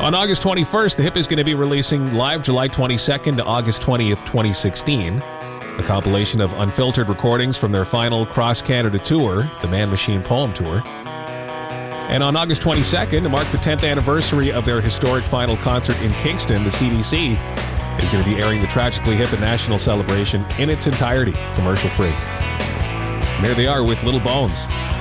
On August 21st, the Hip is going to be releasing live July 22nd to August 20th, 2016, a compilation of unfiltered recordings from their final cross-Canada tour, the Man Machine Poem Tour. And on August 22nd, to mark the 10th anniversary of their historic final concert in Kingston, the CBC is going to be airing the Tragically Hip and National Celebration in its entirety, commercial-free. And there they are with Little Bones.